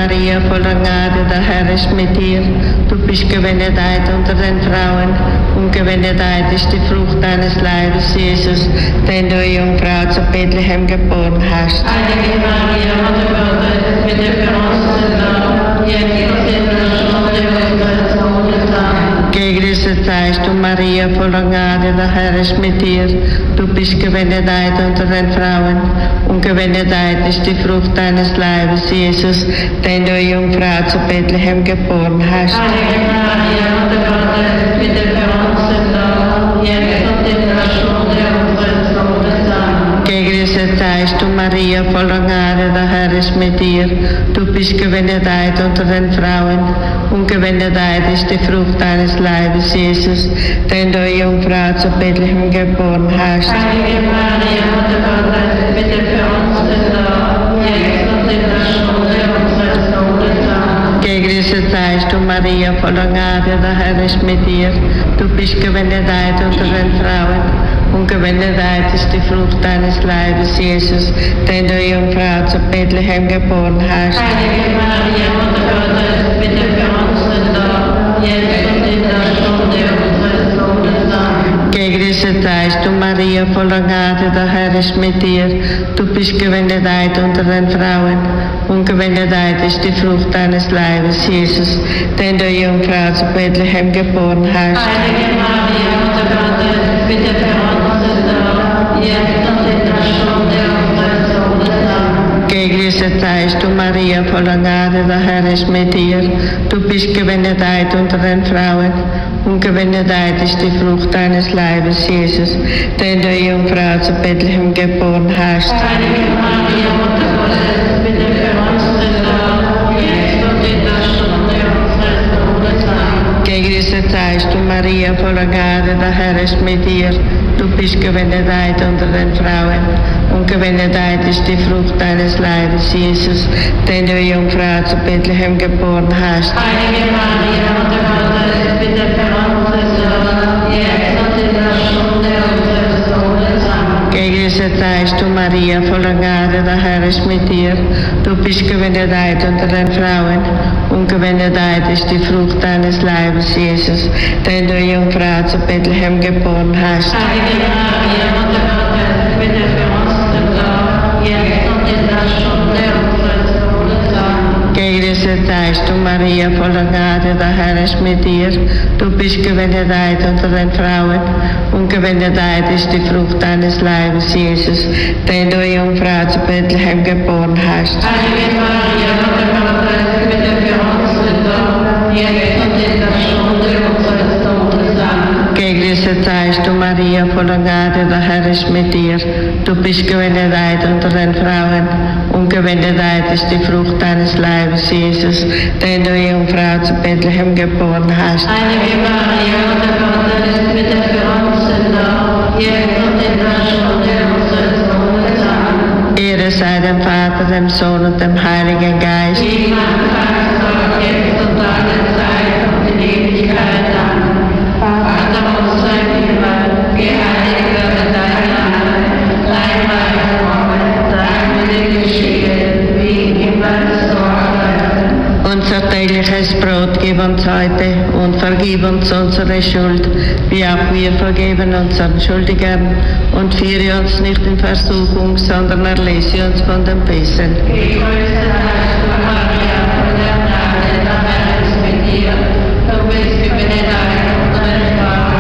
Maria, voller Gnade, der Herr ist mit dir. Du bist gebenedeit unter den Frauen und gebenedeit ist die Frucht deines Leibes, Jesus, den du, Jungfrau, zu Bethlehem geboren hast. Heilige Maria, Mutter Gottes, bitte für uns Sünder, jetzt und in der Stunde unseres Todes. Amen. Gegrüßet seist du, Maria, voller Gnade, der Herr ist mit dir. Du bist gebenedeit unter den Frauen und gebenedeit ist die Frucht deines Leibes, Jesus, den du, Jungfrau, zu Bethlehem geboren hast. Heilige Maria, Mutter Gottes, bitte für uns Sünder, jetzt und in der Stunde unseres Todes. Amen. Gegrüßet seist du, Maria, voller Gnade, der Herr ist mit dir. Du bist gebenedeit unter den Frauen und gebenedeit ist die Frucht deines Leibes, Jesus, den du, Jungfrau, zu Bethlehem geboren hast. Heilige Maria, Mutter Gottes, bitte für uns Sünder, jetzt und in der Stunde unseres Todes. Amen. Gegrüßet seist du, Maria, voller Gnade, der Herr ist mit dir. Du bist gebenedeit unter den Frauen und gebenedeit ist die Frucht deines Leibes, Jesus, den du, Jungfrau, zu Bethlehem geboren hast. Heilige Maria, Mutter Gottes, bitte für uns Sünder, jetzt und in der Stunde unseres Todes. Amen. Gegrüßet seist du, Maria, voller Gnade, der Herr ist mit dir. Du bist gebenedeit unter den Frauen und gebenedeit ist die Frucht deines Leibes, Jesus, den du, Jungfrau, zu Bethlehem geboren hast. Heilige Maria, Mutter Gottes, bitte für uns Sünder, jetzt und in der Stunde unseres Todes. Amen. Gegrüßet seist du, Maria, voller Gnade, der Herr ist mit dir. Du bist gebenedeit unter den Frauen und gebenedeit ist die Frucht deines Leibes, Jesus, den du, Jungfrau, zu Bethlehem geboren hast. Heilige Maria, Mutter Gottes, bitte für uns Sünder, jetzt und in der Stunde unseres Todes. Amen. Gegrüßet seist du, Maria, voller Gnade, der Herr ist mit dir. Du bist gebenedeit unter den Frauen und gebenedeit ist die Frucht deines Leibes, Jesus, den du, Jungfrau, zu Bethlehem geboren hast. Heilige Maria, Mutter Gottes, bitte für uns Sünder, jetzt und in der Stunde unseres Todes. Amen. Gegrüßet seist du, Maria, voller Gnade, der Herr ist mit dir. Du bist gebenedeit unter den Frauen und gebenedeit ist die Frucht deines Leibes, Jesus, den du, Jungfrau, zu Bethlehem geboren hast. Heilige Maria, Mutter Gottes, bitte für uns Sünder, jetzt und in der Stunde unseres Todes. Amen. Gegrüßet seist du, Maria, voller Gnade, der Herr ist mit dir. Du bist gebenedeit unter den Frauen und gebenedeit ist die Frucht deines Leibes, Jesus, den du, Jungfrau, zu Bethlehem geboren hast. Heilige Maria, Mutter Gottes, bitte für uns Sünder, jetzt und in der Stunde unseres Todes. Amen. Gegrüßet seist du, Maria, voller Gnade, der Herr ist mit dir. Du bist gebenedeit unter den Frauen und gebenedeit ist die Frucht deines Leibes, Jesus, den du, Jungfrau, zu Bethlehem geboren hast. Heilige Maria, Mutter Gottes, bitte für uns Sünder, jetzt und in der Stunde unseres Todes. Amen. Ehre sei dem Vater, dem Sohn und dem Heiligen Geist. Wie man sagt, jetzt und alle Zeit und in Ewigkeit. Amen. Vater unser im Himmel, geheiligt werde dein Name, dein Reich komme, dein Wille geschehe, wie im Himmel so auf Erden. Unser tägliches Brot gib uns heute und vergib uns unsere Schuld, wie auch wir vergeben unseren Schuldigern. Und führe uns nicht in Versuchung, sondern erlöse uns von dem Bösen. Gegrüßet seist du, Maria, voller Gnade, der Herr ist mit dir. Du bist gebenedeit unter den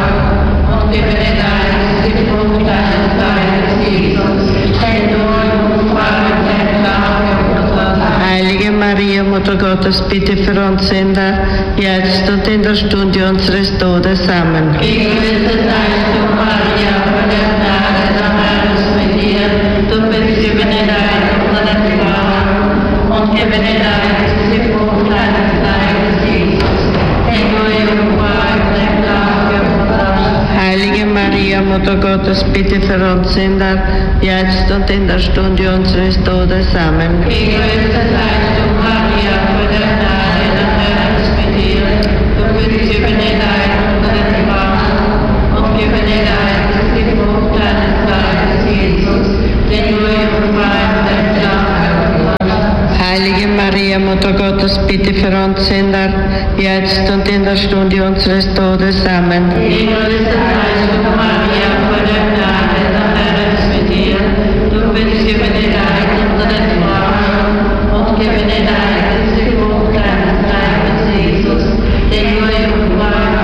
Frauen und gebenedeit ist die Frucht deines Leibes, Jesus, den du, Jungfrau, empfangen hast. Heilige Maria, Mutter Gottes, bitte für uns Sünder, jetzt und in der Stunde unseres Todes. Amen. Gegrüßet seist du, Maria, voller Gnade, der Herr ist mit dir. Du bist gebenedeit unter den Frauen und gebenedeit ist die Frucht deines Leibes, Jesus, den du, Jungfrau, empfangen hast. Heilige Maria, Mutter Gottes, bitte für uns Sünder, jetzt und in der Stunde unseres Todes. Amen. Gegrüßet seist du, Maria, voller Gnade, der Herr ist mit dir. Du bist gebenedeit unter den Frauen und gebenedeit ist die Frucht deines Leibes, Jesus, den du, Jungfrau, empfangen hast. Heilige Maria, Maria, Mutter Gottes, bitte für uns Sünder, jetzt und in der Stunde unseres Todes. Amen. Gegrüßet seist du, Maria, voll der Gnade, der Herr ist mit dir. Du bist gebenedeit unter den Frauen und gebenedeit ist die Frucht deines Leibes, Jesus, den du empfangen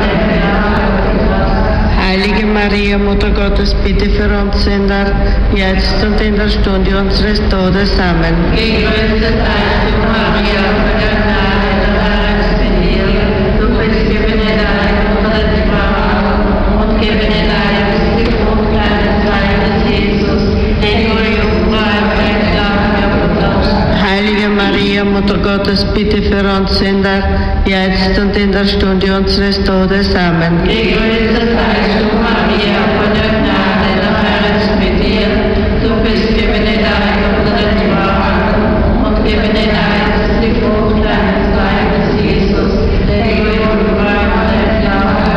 hast. Heilige Maria, Mutter Gottes, bitte für uns Sünder, jetzt und in der Stunde unseres Todes. Amen. Gegrüßet seist du, Maria, voll der Gnade, der Herr ist mit dir. Du bist gebenedeit unter den Frauen und gebenedeit ist die Frucht deines Leibes, Jesus, den du empfangen hast. Heilige Maria, Mutter Gottes, bitte für uns Sünder, jetzt und in der Stunde unseres Todes. Amen. Gegrüßet seist du, Maria, voll der Gnade, der Herr ist mit dir. Du bist gebenedeit unter den Frauen und gebenedeit ist die Frucht deines Leibes, Jesus, den du empfangen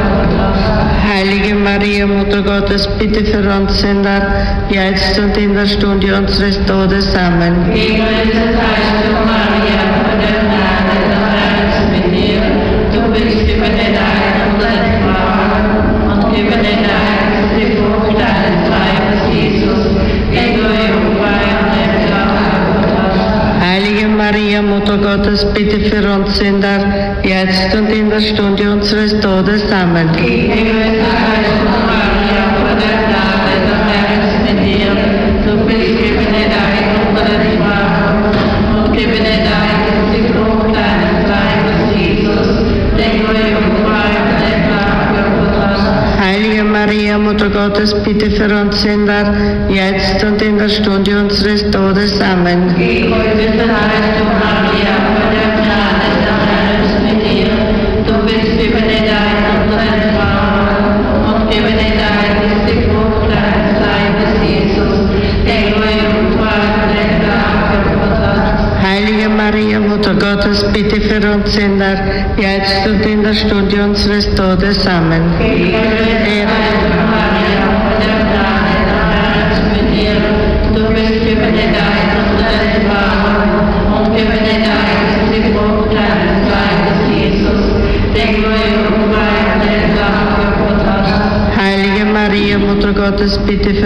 hast. Heilige Maria, Mutter Gottes, bitte für uns Sünder, jetzt und in der Stunde unseres Todes. Amen. Gegrüßet seist du, Maria, voll der Gnade, der Herr ist mit dir. Du bist gebenedeit unter den Frauen und gebenedeit ist die Frucht deines Leibes, Jesus, den du empfangen hast. Heilige Maria, Mutter Gottes, bitte für uns Sünder, jetzt und in der Stunde unseres Todes. Amen. Gegrüßet seist du, Maria, voll der Gnade, der Herr ist mit dir. Du bist gebenedeit unter den Frauen und gebenedeit ist die Frucht deines Leibes, Jesus, den du empfangen hast. Heilige Maria, Mutter Gottes, bitte für uns Sünder, jetzt und in der Stunde unseres Todes. Amen. Gegrüßet seist du, Maria, voll der Gnade, der Herr ist mit dir. Du bist gebenedeit unter den Frauen und gebenedeit ist die Frucht deines Leibes, Jesus, den du empfangen hast. Heilige Maria, Mutter Gottes, bitte für uns Sünder, jetzt und in der Stunde unseres Todes. Amen. Gegrüßet seist du, Maria, voll der Gnade, der Herr ist mit dir. Du bist gebenedeit unter den Frauen und gebenedeit ist die Frucht deines Leibes, Jesus, den du empfangen hast. Heilige Maria, Mutter Gottes, bitte für